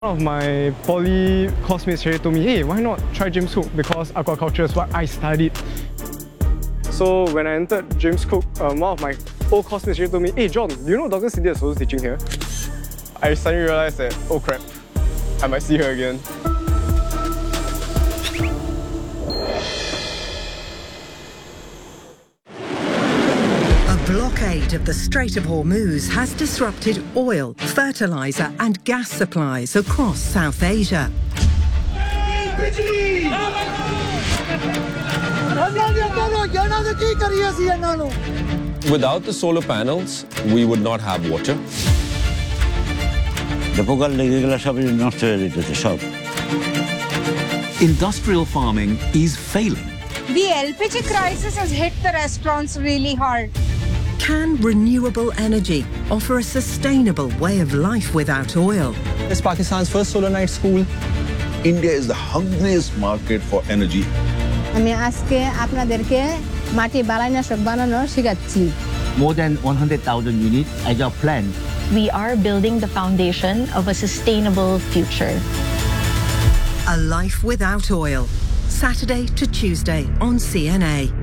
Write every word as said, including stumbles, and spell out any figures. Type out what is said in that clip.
One of my poly classmates here told me, hey, why not try James Cook, because aquaculture is what I studied. So when I entered James Cook, um, one of my old classmates here told me, hey John, do you know Doctor Cynthia is also teaching here? I suddenly realised that, oh crap, I might see her again. Blockade of the Strait of Hormuz has disrupted oil, fertiliser and gas supplies across South Asia. Without the solar panels, we would not have water. Industrial farming is failing. The L P G crisis has hit the restaurants really hard. Can renewable energy offer a sustainable way of life without oil? It's Pakistan's first solar night school. India is the hungriest market for energy. More than one hundred thousand units as our plan. We are building the foundation of a sustainable future. A life without oil. Saturday to Tuesday on C N A.